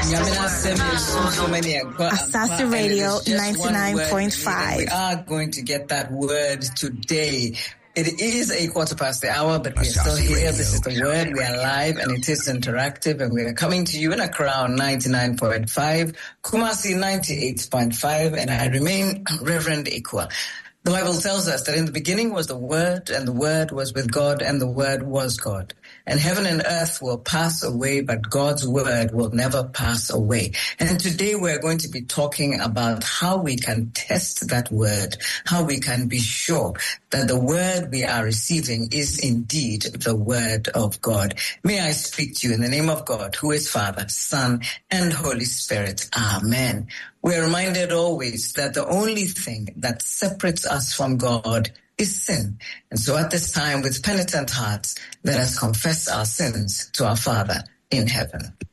Asase Radio 99.5. We are going to get that word today. It is 1:15, but we're still here. This is the word. We are live and it is interactive, and we are coming to you in Accra on 99.5, Kumasi 98.5, and I remain Reverend Ikwa. The Bible tells us that in the beginning was the Word, and the Word was with God, and the Word was God. And heaven and earth will pass away, but God's Word will never pass away. And today we're going to be talking about how we can test that Word, how we can be sure that the Word we are receiving is indeed the Word of God. May I speak to you in the name of God, who is Father, Son, and Holy Spirit. Amen. We're reminded always that the only thing that separates us from God is sin. And so at this time, with penitent hearts, let us confess our sins to our Father in heaven.